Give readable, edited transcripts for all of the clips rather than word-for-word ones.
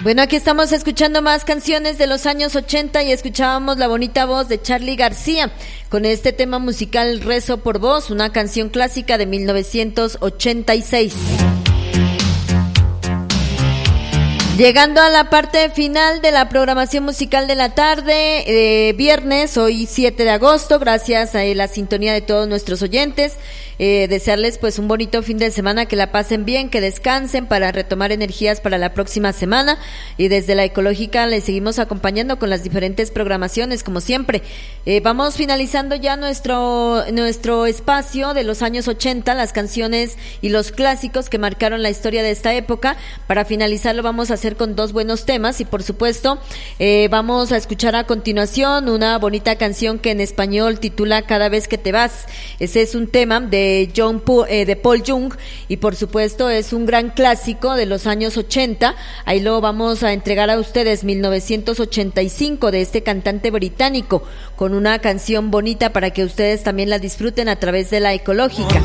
Bueno, aquí estamos escuchando más canciones de los años 80 y escuchábamos la bonita voz de Charly García con este tema musical Rezo por Vos, una canción clásica de 1986. Llegando a la parte final de la programación musical de la tarde, viernes, hoy 7 de agosto, gracias a la sintonía de todos nuestros oyentes, desearles pues un bonito fin de semana, que la pasen bien, que descansen para retomar energías para la próxima semana, y desde la Ecológica les seguimos acompañando con las diferentes programaciones como siempre. Vamos finalizando ya nuestro espacio de los años 80, las canciones y los clásicos que marcaron la historia de esta época. Para finalizarlo vamos a hacer con dos buenos temas y por supuesto vamos a escuchar a continuación una bonita canción que en español titula Cada vez que te vas. Ese es un tema de Paul Young y por supuesto es un gran clásico de los años 80. Ahí lo vamos a entregar a ustedes, 1985, de este cantante británico, con una canción bonita para que ustedes también la disfruten a través de la Ecológica.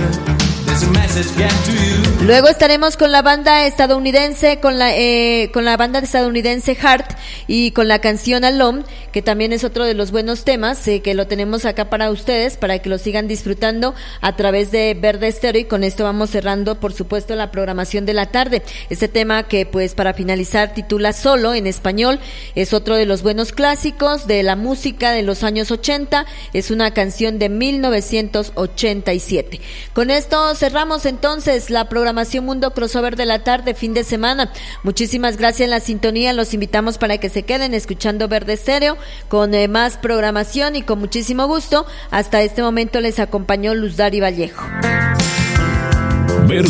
Luego estaremos con la banda estadounidense, con la banda estadounidense Heart y con la canción Alone, que también es otro de los buenos temas, que lo tenemos acá para ustedes, para que lo sigan disfrutando a través de Verde Estéreo, y con esto vamos cerrando, por supuesto, la programación de la tarde. Este tema que, pues, para finalizar titula Solo, en español, es otro de los buenos clásicos de la música de los años 80, es una canción de 1987. Con esto cerramos entonces la programación Mundo Crossover de la tarde, fin de semana. Muchísimas gracias en la sintonía, los invitamos para que se queden escuchando Verde Estéreo con más programación y con muchísimo gusto. Hasta este momento les acompañó Luz Dari Vallejo.